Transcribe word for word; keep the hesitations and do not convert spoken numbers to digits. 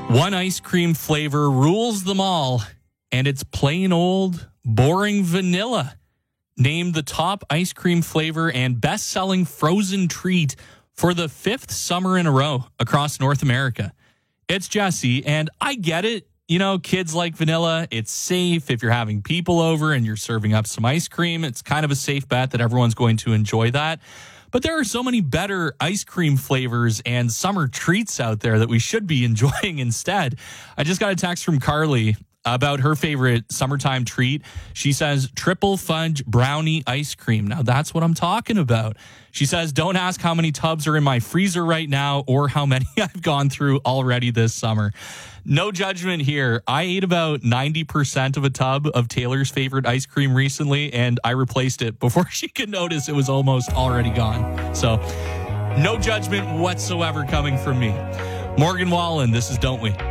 One ice cream flavor rules them all, and it's plain old, boring vanilla. Named the top ice cream flavor and best-selling frozen treat for the fifth summer in a row across North America. It's Jesse, and I get it. You know, kids like vanilla. It's safe. If you're having people over and you're serving up some ice cream, it's kind of a safe bet that everyone's going to enjoy that. But there are so many better ice cream flavors and summer treats out there that we should be enjoying instead. I just got a text from Carly about her favorite summertime treat. She says triple fudge brownie ice cream. Now that's what I'm talking about. She says, don't ask how many tubs are in my freezer right now or how many I've gone through already this summer. No judgment here. I ate about ninety percent of a tub of Taylor's favorite ice cream recently, and I replaced it before she could notice it was almost already gone. So no judgment whatsoever coming from me. Morgan Wallen, this is Don't We?